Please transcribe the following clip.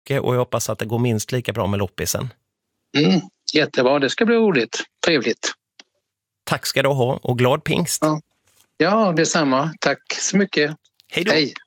mycket och jag hoppas att det går minst lika bra med loppisen. Jättebra, det ska bli roligt. Trevligt. Tack ska du ha och glad pingst. Ja, detsamma. Tack så mycket. Hej då. Hej.